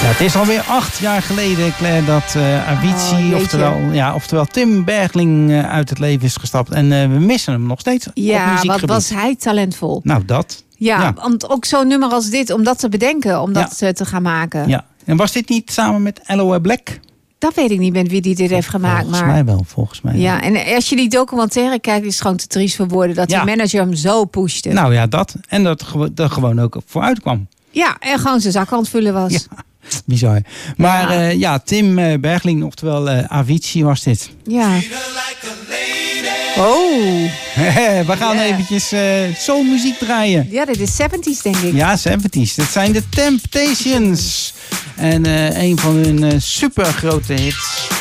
Het is alweer 8 jaar geleden, Claire, dat Avicii, oftewel Tim Bergling, uit het leven is gestapt. En we missen hem nog steeds op muziekgebied. Wat was hij talentvol. Nou, dat. Ja, want ook zo'n nummer als dit, om dat te bedenken, om dat te gaan maken. Ja, en was dit niet samen met Aloe Black? Dat weet ik niet met wie die dit heeft gemaakt. Volgens mij wel. Ja, en als je die documentaire kijkt, is het gewoon te triest voor woorden dat die manager hem zo pushte. Nou ja, dat. En dat er gewoon ook vooruit kwam. Ja, en gewoon zijn zak aan het vullen was. Ja, bizar. Maar Tim Bergling, oftewel Avicii was dit. Ja. Oh. We gaan eventjes soulmuziek draaien. Ja, dit is 70's, denk ik. Ja, 70's. Dat zijn de Temptations. En een van hun super grote hits.